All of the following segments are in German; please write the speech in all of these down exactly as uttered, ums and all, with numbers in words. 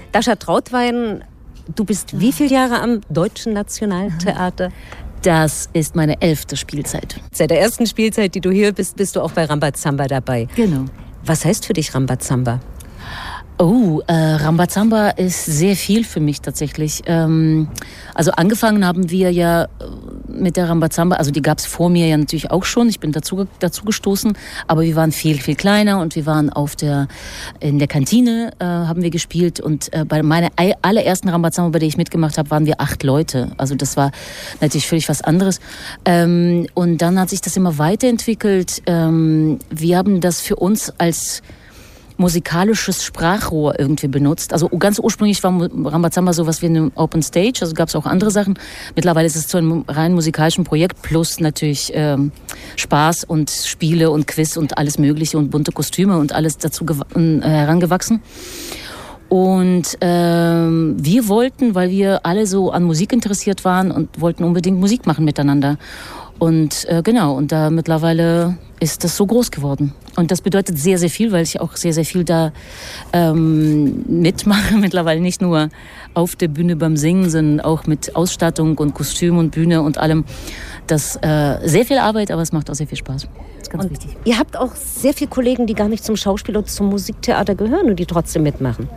Dascha Trautwein, du bist wie viele Jahre am Deutschen Nationaltheater? Das ist meine elfte Spielzeit. Seit der ersten Spielzeit, die du hier bist, bist du auch bei Rambazamba dabei. Genau. Was heißt für dich Rambazamba? Oh, äh, Rambazamba ist sehr viel für mich tatsächlich. Ähm, also angefangen haben wir ja mit der Rambazamba, also die gab es vor mir ja natürlich auch schon, ich bin dazu, dazu gestoßen, aber wir waren viel, viel kleiner und wir waren auf der, in der Kantine äh, haben wir gespielt und äh, bei meiner allerersten Rambazamba, bei der ich mitgemacht habe, waren wir acht Leute. Also das war natürlich völlig was anderes. Ähm, und dann hat sich das immer weiterentwickelt. Ähm, wir haben das für uns als musikalisches Sprachrohr irgendwie benutzt. Also ganz ursprünglich war Rambazamba sowas wie eine Open Stage, also gab es auch andere Sachen. Mittlerweile ist es zu einem rein musikalischen Projekt plus natürlich ähm, Spaß und Spiele und Quiz und alles Mögliche und bunte Kostüme und alles dazu gew- äh, herangewachsen. Und ähm, wir wollten, weil wir alle so an Musik interessiert waren und wollten unbedingt Musik machen miteinander. Und äh, genau, und da mittlerweile ist das so groß geworden. Und das bedeutet sehr, sehr viel, weil ich auch sehr, sehr viel da ähm, mitmache. Mittlerweile nicht nur auf der Bühne beim Singen, sondern auch mit Ausstattung und Kostüm und Bühne und allem. Das ist äh, sehr viel Arbeit, aber es macht auch sehr viel Spaß. Das ist ganz und wichtig. Ihr habt auch sehr viele Kollegen, die gar nicht zum Schauspiel oder zum Musiktheater gehören und die trotzdem mitmachen.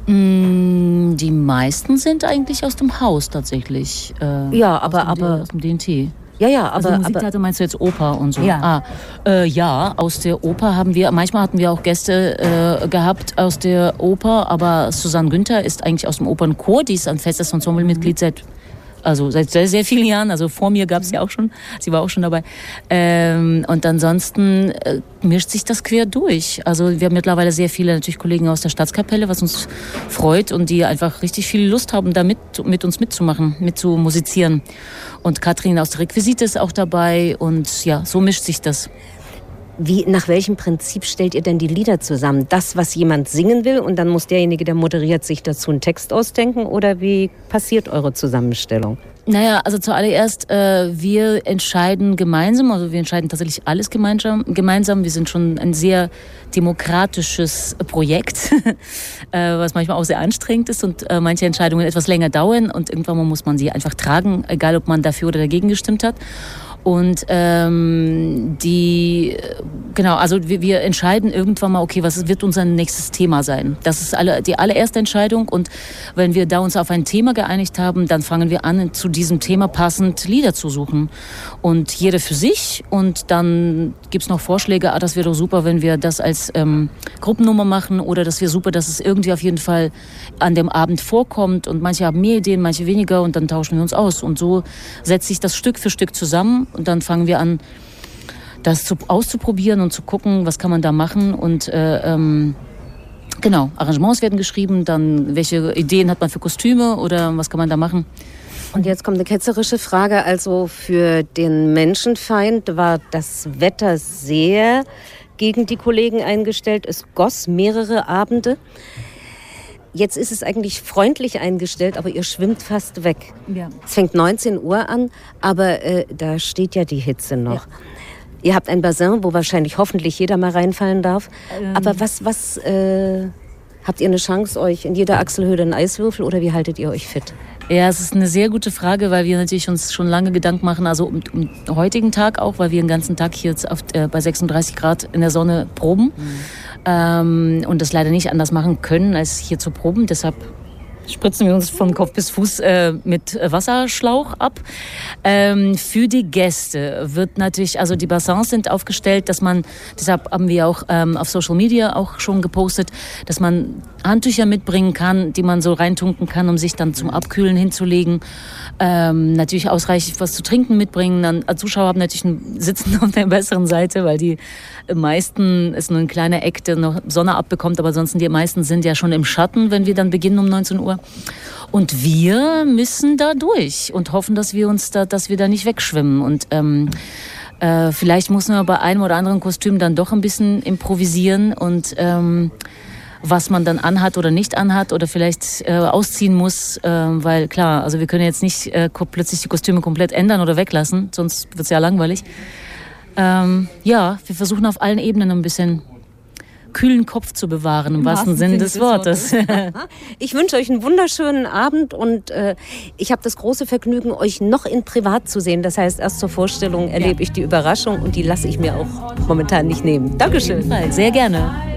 Mm, die meisten sind eigentlich aus dem Haus tatsächlich. Äh, ja, aber... aus dem, aber aus dem D N T. Ja, ja, aber... Also Musiktheater meinst du jetzt Oper und so? Ja. Ah, äh, ja, aus der Oper haben wir, manchmal hatten wir auch Gäste äh, gehabt aus der Oper, aber Susanne Günther ist eigentlich aus dem Opernchor, die ist ein festes Ensemblemitglied seit, also seit sehr, sehr vielen Jahren, also vor mir gab es ja auch schon, sie war auch schon dabei. Ähm, und ansonsten äh, mischt sich das quer durch. Also wir haben mittlerweile sehr viele natürlich Kollegen aus der Staatskapelle, was uns freut und die einfach richtig viel Lust haben, da mit, mit uns mitzumachen, mitzumusizieren. Und Katrin aus der Requisite ist auch dabei und ja, so mischt sich das. Wie, nach welchem Prinzip stellt ihr denn die Lieder zusammen? Das, was jemand singen will und dann muss derjenige, der moderiert, sich dazu einen Text ausdenken? Oder wie passiert eure Zusammenstellung? Naja, also zuallererst, äh, wir entscheiden gemeinsam, also wir entscheiden tatsächlich alles gemeinsam. gemeinsam. Wir sind schon ein sehr demokratisches Projekt, äh, was manchmal auch sehr anstrengend ist und äh, manche Entscheidungen etwas länger dauern und irgendwann mal muss man sie einfach tragen, egal ob man dafür oder dagegen gestimmt hat. Und ähm, die, genau, also wir, wir entscheiden irgendwann mal, okay, was wird unser nächstes Thema sein? Das ist alle, die allererste Entscheidung und wenn wir da uns auf ein Thema geeinigt haben, dann fangen wir an, zu diesem Thema passend Lieder zu suchen. Und jeder für sich und dann gibt's noch Vorschläge, ah, das wäre doch super, wenn wir das als ähm, Gruppennummer machen oder das wäre super, dass es irgendwie auf jeden Fall an dem Abend vorkommt und manche haben mehr Ideen, manche weniger und dann tauschen wir uns aus. Und so setzt sich das Stück für Stück zusammen. Und dann fangen wir an, das zu, auszuprobieren und zu gucken, was kann man da machen. Und äh, ähm, genau, Arrangements werden geschrieben, dann welche Ideen hat man für Kostüme oder was kann man da machen. Und jetzt kommt eine ketzerische Frage. Also für den Menschenfeind war das Wetter sehr gegen die Kollegen eingestellt. Es goss mehrere Abende. Jetzt ist es eigentlich freundlich eingestellt, aber ihr schwimmt fast weg. Ja. Es fängt neunzehn Uhr an, aber äh, da steht ja die Hitze noch. Ja. Ihr habt ein Bassin, wo wahrscheinlich hoffentlich jeder mal reinfallen darf. Ähm. Aber was, was äh, habt ihr eine Chance, euch in jeder Achselhöhle einen Eiswürfel oder wie haltet ihr euch fit? Ja, es ist eine sehr gute Frage, weil wir natürlich uns schon lange Gedanken machen, also um, um den heutigen Tag auch, weil wir den ganzen Tag hier jetzt auf, äh, bei sechsunddreißig Grad in der Sonne proben. Mhm. Ähm, und das leider nicht anders machen können, als hier zu proben. Deshalb spritzen wir uns von Kopf bis Fuß äh, mit Wasserschlauch ab. Ähm, für die Gäste wird natürlich, also die Bassins sind aufgestellt, dass man, deshalb haben wir auch ähm, auf Social Media auch schon gepostet, dass man Handtücher mitbringen kann, die man so reintunken kann, um sich dann zum Abkühlen hinzulegen. Ähm, natürlich ausreichend was zu trinken mitbringen. Dann, Zuschauer haben natürlich einen, sitzen auf der besseren Seite, weil die meisten ist nur ein kleiner Eck, der noch Sonne abbekommt, aber ansonsten die meisten sind ja schon im Schatten, wenn wir dann beginnen um neunzehn Uhr. Und wir müssen da durch und hoffen, dass wir uns da, dass wir da nicht wegschwimmen. Und ähm, äh, vielleicht muss man bei einem oder anderen Kostüm dann doch ein bisschen improvisieren und ähm, was man dann anhat oder nicht anhat oder vielleicht äh, ausziehen muss, äh, weil klar, also wir können jetzt nicht äh, plötzlich die Kostüme komplett ändern oder weglassen, sonst wird es ja langweilig. Ähm, ja, wir versuchen auf allen Ebenen ein bisschen kühlen Kopf zu bewahren, im, Im wahrsten Sinne des Wortes. Ich wünsche euch einen wunderschönen Abend und äh, ich habe das große Vergnügen, euch noch in privat zu sehen. Das heißt, erst zur Vorstellung erlebe ja. ich die Überraschung und die lasse ich mir auch momentan nicht nehmen. Dankeschön. Sehr gerne.